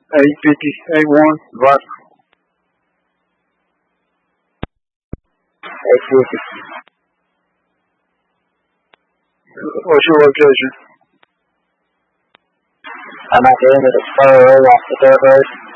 850, 81, Vodka. 850. What's your location? I'm at the end of the spur off the dirt road.